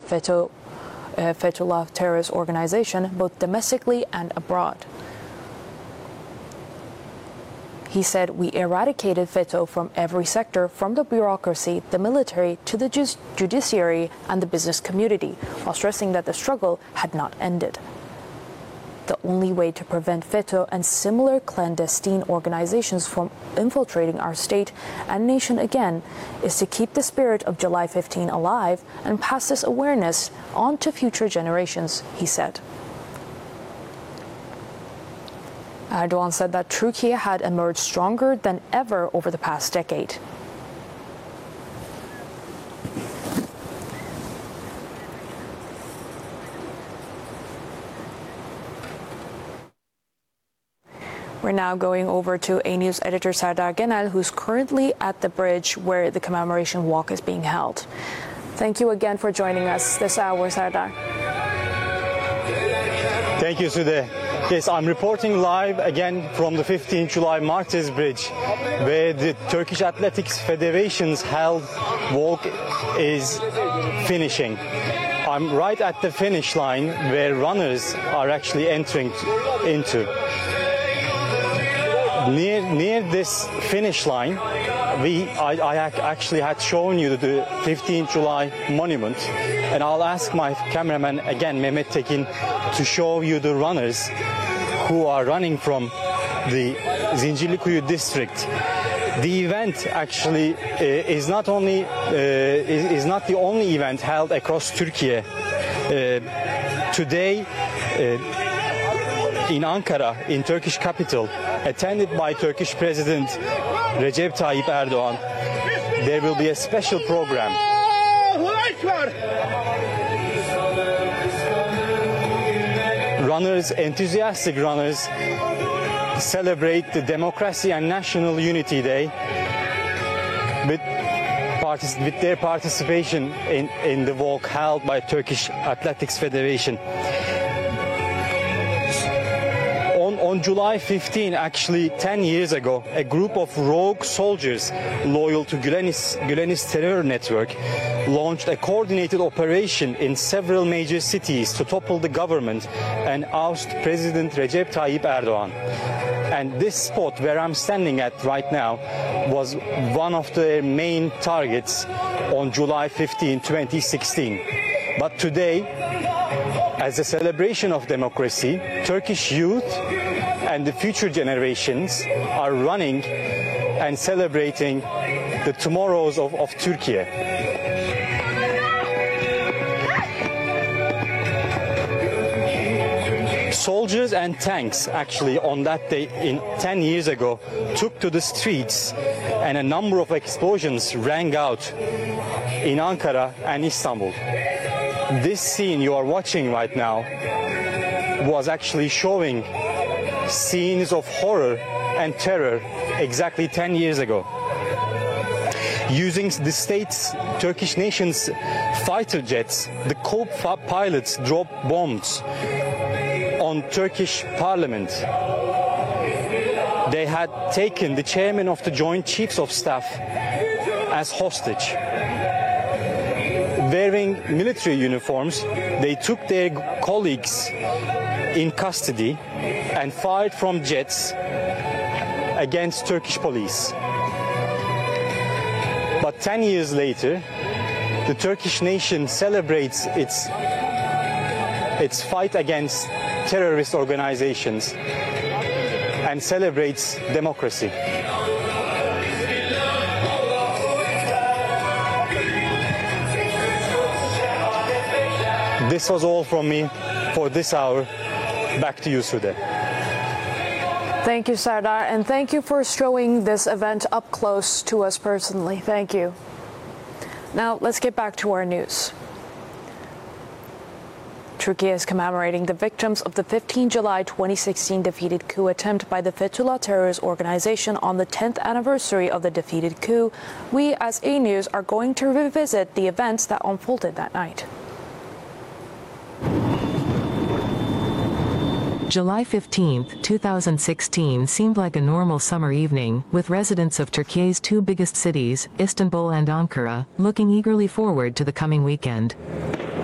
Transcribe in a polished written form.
Fethullah terrorist organization, both domestically and abroad. He said, "We eradicated FETÖ from every sector, from the bureaucracy, the military, to the judiciary and the business community," while stressing that the struggle had not ended. The only way to prevent FETÖ and similar clandestine organizations from infiltrating our state and nation again is to keep the spirit of July 15 alive and pass this awareness on to future generations, he said. Erdogan said that Turkey had emerged stronger than ever over the past decade. We're now going over to A News editor Serdar Genel, who's currently at the bridge where the commemoration walk is being held. Thank you again for joining us this hour, Serdar. Thank you, Sude. Yes, I'm reporting live again from the 15th July Martyrs Bridge, where the Turkish Athletics Federation's held walk is finishing. I'm right at the finish line where runners are actually entering into. Near this finish line, I actually had shown you the 15th July monument, and I'll ask my cameraman again, Mehmet Tekin, to show you the runners who are running from the Zincirlikuyu district. The event actually is not the only event held across Turkey. Today in Ankara, in Turkish capital, attended by Turkish President Recep Tayyip Erdogan, there will be a special program. Runners, enthusiastic runners, celebrate the Democracy and National Unity Day with their participation in the walk held by Turkish Athletics Federation. On July 15, actually 10 years ago, a group of rogue soldiers loyal to Gülenist terror network launched a coordinated operation in several major cities to topple the government and oust President Recep Tayyip Erdogan. And this spot where I'm standing at right now was one of the main targets on July 15, 2016. But today, as a celebration of democracy, Turkish youth and the future generations are running and celebrating the tomorrows of Turkey. Soldiers and tanks actually on that day 10 years ago took to the streets, and a number of explosions rang out in Ankara and Istanbul. This scene you are watching right now was actually showing scenes of horror and terror exactly 10 years ago. Using the state's Turkish nation's fighter jets, the co-pilots dropped bombs on Turkish parliament. They had taken the chairman of the Joint Chiefs of Staff as hostage. Wearing military uniforms, they took their colleagues in custody and fired from jets against Turkish police. But 10 years later, the Turkish nation celebrates its fight against terrorist organizations and celebrates democracy. This was all from me for this hour. Back to you, Sude. Thank you, Serdar, and thank you for showing this event up close to us personally. Thank you. Now, let's get back to our news. Turkey is commemorating the victims of the 15 July 2016 defeated coup attempt by the Fethullah terrorist organization on the 10th anniversary of the defeated coup. We, as A News, are going to revisit the events that unfolded that night. July 15, 2016 seemed like a normal summer evening, with residents of Turkey's two biggest cities, Istanbul and Ankara, looking eagerly forward to the coming weekend.